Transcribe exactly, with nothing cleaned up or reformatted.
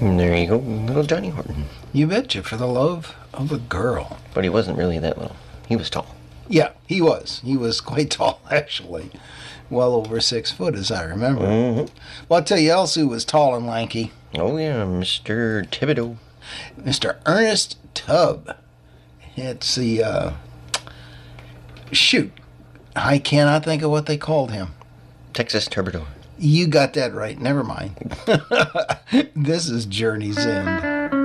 And there you go, little Johnny Horton. You betcha, for the love of a girl. But he wasn't really that little. He was tall. Yeah, he was. He was quite tall, actually. Well over six foot, as I remember. Mm-hmm. Well, I'll tell you else who was tall and lanky. Oh, yeah, Mister Thibodeau. Mister Ernest Tubb. It's the, uh... Shoot. I cannot think of what they called him. Texas Turbidor. You got that right. Never mind. This is Journey's End.